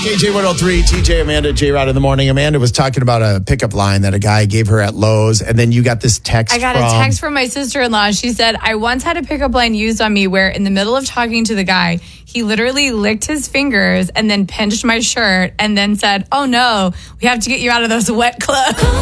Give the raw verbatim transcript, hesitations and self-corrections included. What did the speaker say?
K J one oh three, T J, Amanda, J-Rod in the morning. Amanda was talking about a pickup line that a guy gave her at Lowe's, and then you got this text I got from... a text from my sister-in-law. She said, I once had a pickup line used on me where in the middle of talking to the guy, he literally licked his fingers and then pinched my shirt and then said, oh no, we have to get you out of those wet clothes.